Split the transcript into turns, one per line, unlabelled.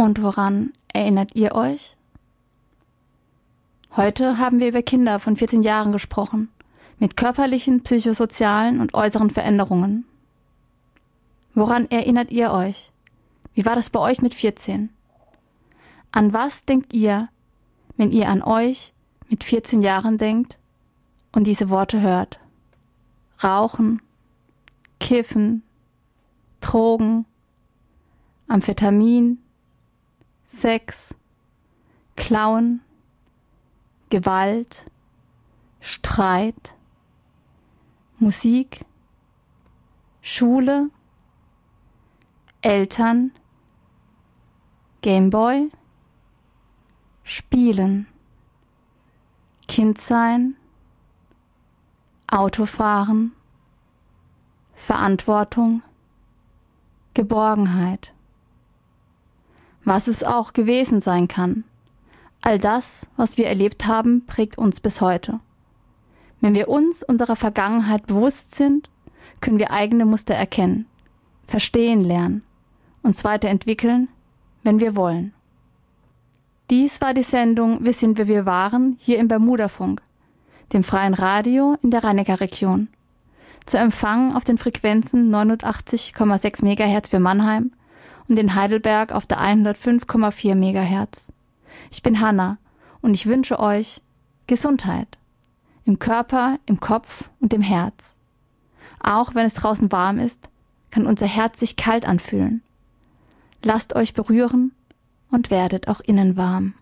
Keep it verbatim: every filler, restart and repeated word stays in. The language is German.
Und woran erinnert ihr euch? Heute haben wir über Kinder von vierzehn Jahren gesprochen, mit körperlichen, psychosozialen und äußeren Veränderungen. Woran erinnert ihr euch? Wie war das bei euch mit vierzehn? An was denkt ihr, wenn ihr an euch mit vierzehn Jahren denkt und diese Worte hört? Rauchen, Kiffen, Drogen, Amphetamin, Sex, Klauen, Gewalt, Streit, Musik, Schule, Eltern, Gameboy, Spielen, Kindsein, Autofahren, Verantwortung, Geborgenheit. Was es auch gewesen sein kann. All das, was wir erlebt haben, prägt uns bis heute. Wenn wir uns unserer Vergangenheit bewusst sind, können wir eigene Muster erkennen, verstehen lernen, uns weiterentwickeln, wenn wir wollen. Dies war die Sendung Wir sind, wer wir waren, hier im Bermudafunk, dem freien Radio in der Rhein-Neckar-Region. Zu empfangen auf den Frequenzen neunundachtzig Komma sechs Megahertz für Mannheim und in Heidelberg auf der hundertfünf Komma vier Megahertz. Ich bin Hanna und ich wünsche euch Gesundheit. Im Körper, im Kopf und im Herz. Auch wenn es draußen warm ist, kann unser Herz sich kalt anfühlen. Lasst euch berühren und werdet auch innen warm.